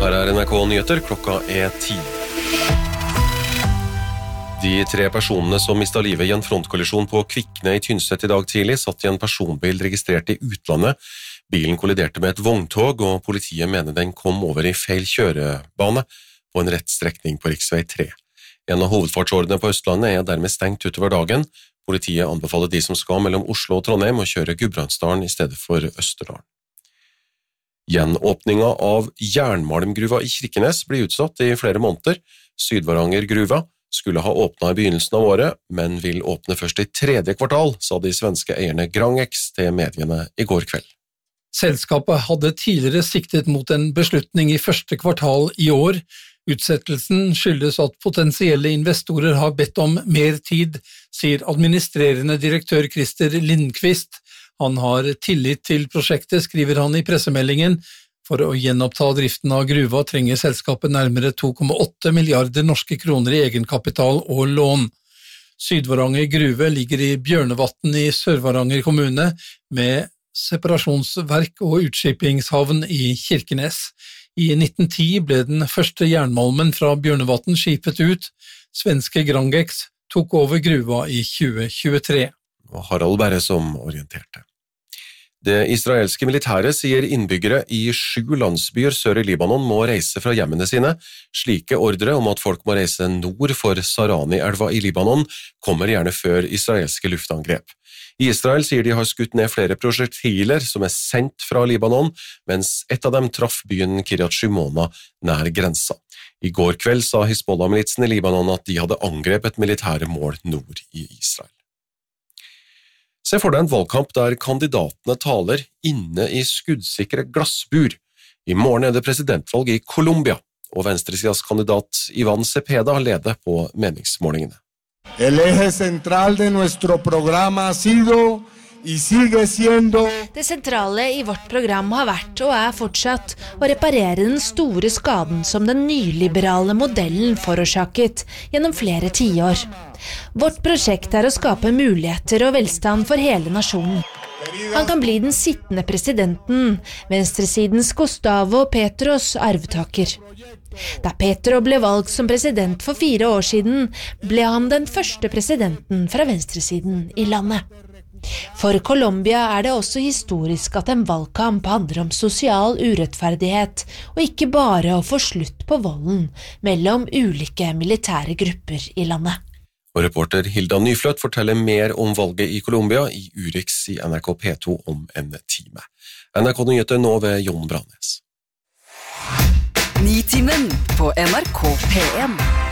Her NRK Nyheter, klokka 10. De 3 personene som mistet livet i en frontkollisjon på Kvikne i Tynset i dag tidlig, satt i en personbil registrert i utlandet. Bilen kolliderte med et vogntog, og politiet mener den kom over i feil kjørebane på en rett strekning på riksvei 3. En av hovedfartsårene på Østlandet er dermed stengt utover dagen. Politiet anbefaler de som skal mellom Oslo og Trondheim å kjøre Gudbrandsdalen i stedet for Østerdalen. Gjenåpninga av jernmalmgruva i Kirkenes blir utsatt i flere måneder. Sydvaranger-gruva skulle ha åpnet i begynnelsen av året, men vil åpne først i 3. kvartal, sa de svenske eierne Grangex til mediene i går kveld. Selskapet hadde tidligere siktet mot en beslutning i 1. kvartal i år. Utsettelsen skyldes at potensielle investorer har bedt om mer tid, sier administrerende direktør Christer Lindqvist. Han har tillit til prosjektet, skriver han i pressemeldingen. For å gjenoppta driften av gruva trenger selskapet nærmere 2,8 milliarder norske kroner i egenkapital og lån. Sydvaranger gruve ligger i Bjørnevatn i Sør-Varanger kommune, med separasjonsverk og utskippingshavn i Kirkenes. I 1910 ble den første jernmalmen fra Bjørnevatn skipet ut. Svenske Grangex tok over gruva i 2023. Og Harald Berre som orienterte. Det israelske militæret sier innbyggere i 7 landsbyer sør i Libanon må reise fra hjemmene sine. Slike ordre om at folk må reise nord for Sarani-elva i Libanon kommer gjerne før israelske luftangrep. Israel sier de har skutt ned flere prosjektiler som er sendt fra Libanon, mens et av dem traff byen Kiryat Shimona nær grensa. I går kveld sa Hizbollah-militsen i Libanon at de hadde angrepet militære mål nord i Israel. Se for deg en valgkamp der kandidatene taler inne i skuddsikre glassbur. I morgen er det presidentvalg i Colombia, og venstresidas kandidat Ivan Cepeda leder på meningsmålingene. El eje central de nuestro programa ha sido y sigue siendo. Det sentrale i vårt program har vært og er fortsatt å reparere den store skaden som den nyliberale modellen forårsaket gjennom flere tiår. Vårt prosjekt er å skape muligheter og velstand for hele nasjonen. Han kan bli den sittende presidenten, venstresidens Gustavo Petros arvtaker. Da Petro ble valgt som president for 4 år siden, ble han den første presidenten fra venstresiden i landet. For Colombia er det også historisk at en valgkamp handler om sosial urettferdighet, og ikke bare å få slutt på volden mellom ulike militære grupper i landet. Og reporter Hilda Nyfløt forteller mer om valget i Colombia i Urix i NRK P2 om en time. NRK Nyheter nå ved Jon Brannes. Nitimen på NRK P1.